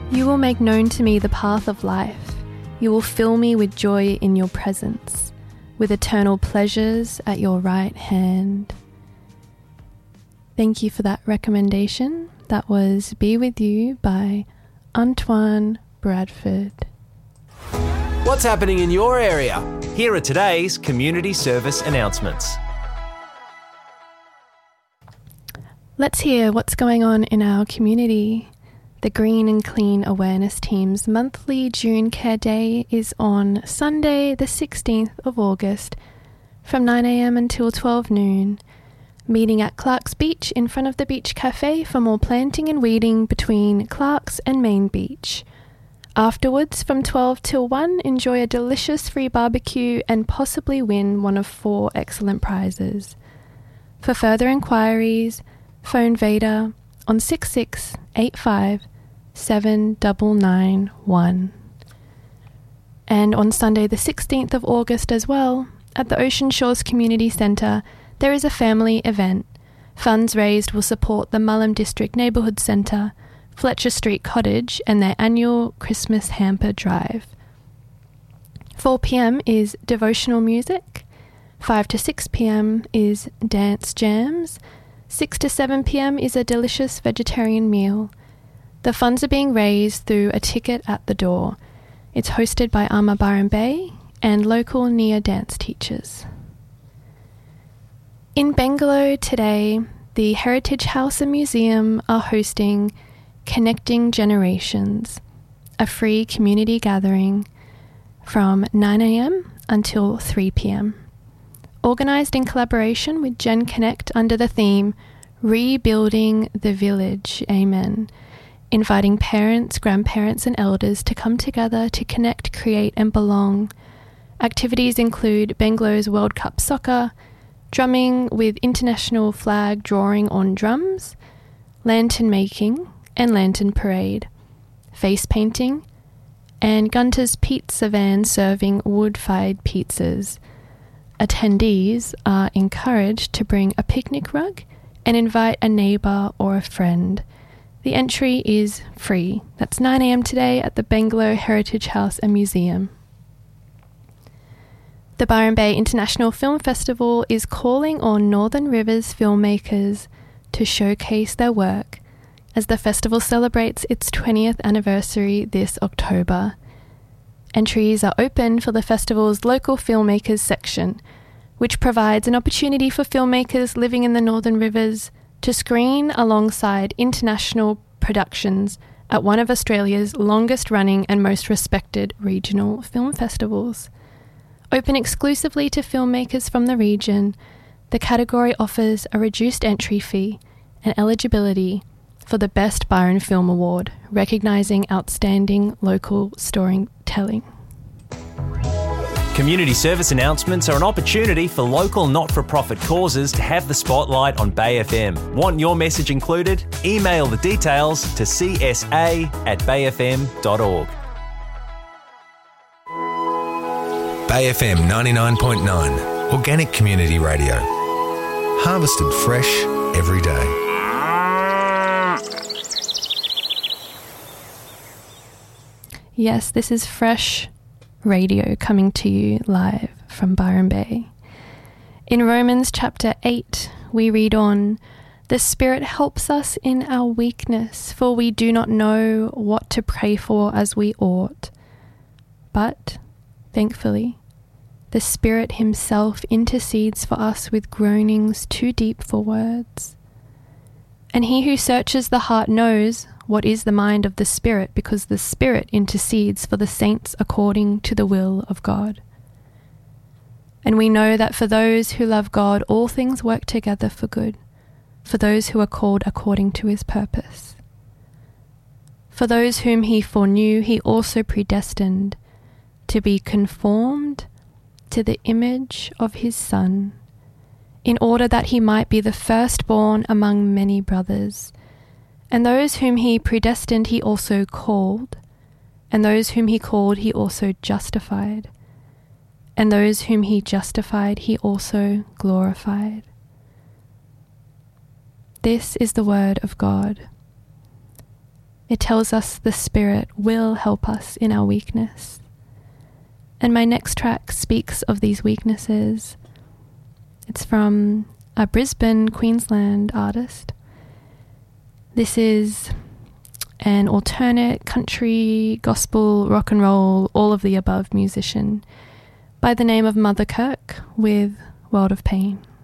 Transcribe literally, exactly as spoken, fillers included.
You will make known to me the path of life. You will fill me with joy in your presence, with eternal pleasures at your right hand. Thank you for that recommendation. That was Be With You by Antoine Bradford. What's happening in your area? Here are today's community service announcements. Let's hear what's going on in our community. The Green and Clean Awareness Team's monthly June Care Day is on Sunday, the sixteenth of August, from nine a.m. until twelve noon. Meeting at Clark's Beach in front of the Beach Cafe for more planting and weeding between Clark's and Main Beach. Afterwards, from twelve till one, enjoy a delicious free barbecue and possibly win one of four excellent prizes. For further inquiries, phone Veda on six six eight five seven nine nine one. And on Sunday the sixteenth of August as well, at the Ocean Shores Community Centre, there is a family event. Funds raised will support the Mullum District Neighbourhood Centre, Fletcher Street Cottage and their annual Christmas hamper drive. four p.m. is devotional music, five to six p.m. is dance jams, six to seven p.m. is a delicious vegetarian meal. The funds are being raised through a ticket at the door. It's hosted by Ama Byron Bay and local Nia dance teachers. In Bangalow today, the Heritage House and Museum are hosting Connecting Generations, a free community gathering from nine a.m. until three p.m. Organised in collaboration with Gen Connect under the theme Rebuilding the Village, Amen, inviting parents, grandparents and elders to come together to connect, create and belong. Activities include Bangalow's World Cup Soccer, drumming with international flag drawing on drums, lantern making and lantern parade, face painting, and Gunter's Pizza Van serving wood-fired pizzas. Attendees are encouraged to bring a picnic rug and invite a neighbour or a friend. The entry is free. That's nine a.m. today at the Bangalow Heritage House and Museum. The Byron Bay International Film Festival is calling on Northern Rivers filmmakers to showcase their work as the festival celebrates its twentieth anniversary this October. Entries are open for the festival's Local Filmmakers section, which provides an opportunity for filmmakers living in the Northern Rivers to screen alongside international productions at one of Australia's longest running and most respected regional film festivals. Open exclusively to filmmakers from the region, the category offers a reduced entry fee and eligibility for the Best Byron Film Award, recognising outstanding local storytelling. Community service announcements are an opportunity for local not-for-profit causes to have the spotlight on Bay F M. Want your message included? Email the details to c s a at bay f m dot org. Bay F M ninety-nine point nine, Organic Community Radio. Harvested fresh every day. Yes, this is Fresh Radio coming to you live from Byron Bay. In Romans chapter eight, we read on, "The Spirit helps us in our weakness, for we do not know what to pray for as we ought. But, thankfully, the Spirit himself intercedes for us with groanings too deep for words. And he who searches the heart knows what is the mind of the Spirit, because the Spirit intercedes for the saints according to the will of God. And we know that for those who love God, all things work together for good, for those who are called according to his purpose. For those whom he foreknew, he also predestined to be conformed to the image of his Son, in order that he might be the firstborn among many brothers. And those whom he predestined he also called, and those whom he called he also justified, and those whom he justified he also glorified." This is the word of God. It tells us the Spirit will help us in our weakness. And my next track speaks of these weaknesses. It's from a Brisbane, Queensland artist. This is an alternate country, gospel, rock and roll, all of the above musician by the name of Mother Kirk with World of Pain.